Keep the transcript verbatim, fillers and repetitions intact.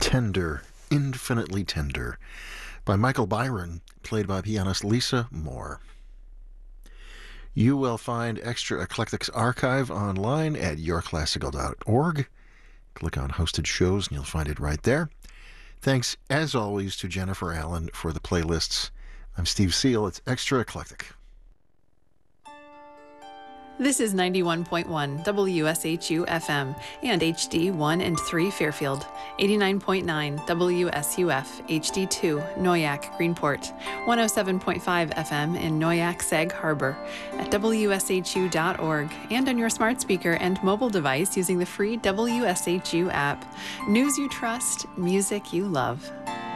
Tender, Infinitely Tender, by Michael Byron, played by pianist Lisa Moore. You will find Extra Eclectic's archive online at your classical dot org. Click on Hosted Shows and you'll find it right there. Thanks, as always, to Jennifer Allen for the playlists. I'm Steve Seal. It's Extra Eclectic. This is ninety-one point one W S H U F M and H D one and three Fairfield, eighty-nine point nine W S U F H D two Noyac Greenport, one oh seven point five F M in Noyac Sag Harbor, at W S H U dot org, and on your smart speaker and mobile device using the free W S H U app. News you trust, music you love.